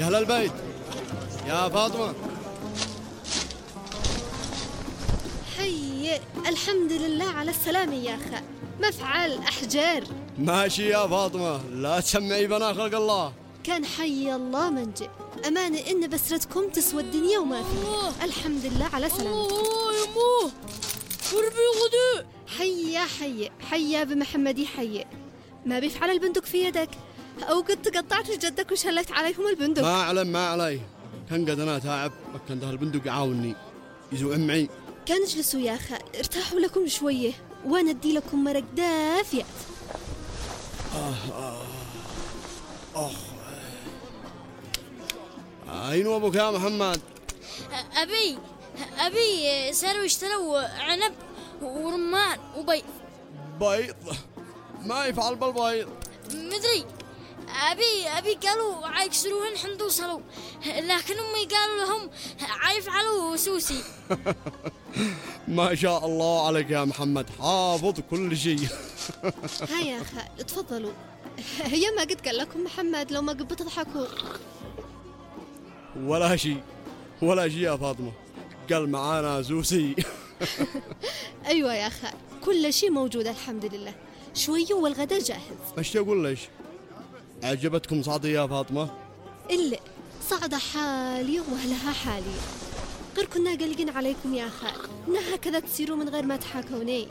أهل البيت يا فاطمة. حي، الحمد لله على السلامة يا أخا. مفعل أحجار. ماشي يا فاطمة، لا تسمعي بنا خلق الله. كان حي الله من جاء. أمانة إن بسرتكم تسوى الدنيا وما فيها. الحمد لله على سلامتكم. يا أمه قربي غدو. حي يا حي، حي يا بمحمدي حي. ما بيفعل البندق في يدك، أو قد قطعت جدك وشلت عليهم البندق. ما علي، كان قد أنا تعب، كان ده البندق يعاوني يزوع معي. كان اجلسوا يا أخا، ارتاحوا لكم شوية وأنا أدي لكم مرق دافية. أين أبوك يا محمد؟ أبي ساروا اشتروا عنب ورمان وبيض. بيض؟ ما يفعل بالبيض. مدري، أبي قالوا عايكسروهن حند وصلوا، لكن أمي قالوا لهم عايفعلوا سوسي. ما شاء الله عليك يا محمد، حافظ كل شيء. ها يا أخا تفضلوا. هي ما قد قال لكم محمد لو ما قد بتضحكوا؟ ولا شيء يا فاطمة، قال معانا زوسي. أيوة يا أخا، كل شيء موجود الحمد لله. شوية والغدا جاهز. ايش تقول ليش؟ عجبتكم صعدي يا فاطمة؟ إلا صعدة حالي وأهلها حالي. غير كنا قلقين عليكم يا أخا، إنها هكذا تصيروا من غير ما تحاكوني.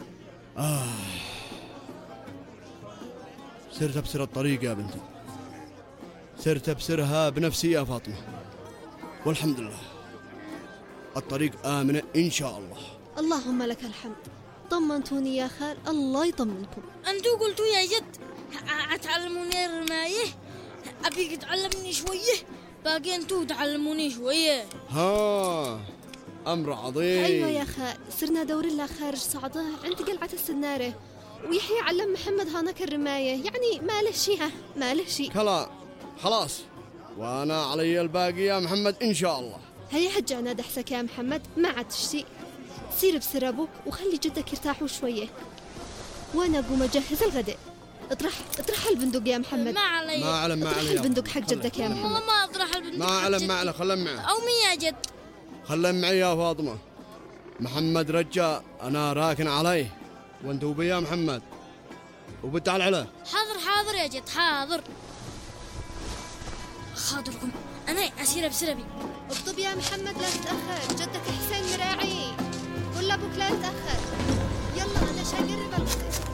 سرت أبصر الطريق يا بنتي، سرت أبصرها بنفسي يا فاطمة، والحمد لله الطريق آمنة إن شاء الله. اللهم لك الحمد. طمنتوني يا خال، الله يطمنكم. أنتوا قلتوا يا جد تعلموني الرماية، أبيك تعلمني شوية، باقي أنتوا تعلموني شوية. ها أمر عظيم. أيوة يا خال، صرنا دور الله خارج صعدة عند قلعة السنارة، ويحيى علم محمد هانك الرماية، يعني ما له شيء. خلاص، وأنا علي الباقي يا محمد إن شاء الله. هيا هجعنا دحسك يا محمد، ما عاد شيء. سير بسر أبوك وخلي جدك يرتاحوا شوية، وأنا أقوم أجهز الغداء. اطرح البندق يا محمد. ما علي. اطرح البندق حق جدك يا محمد. والله ما أطرح البندق. ما علم خلهم معي. أو مين يا جد؟ خلهم معي يا فاطمة. محمد رجع أنا راكن عليه، وانت وبي يا محمد وبتعال عليه. حاضر يا جد، حاضر. خاطركم أنا أسير بسربي. اكتب يا محمد لا تتأخر، جدك حسين مراعي. قول لأبوك لا يتأخر. يلا أنا شاقرب الغداء.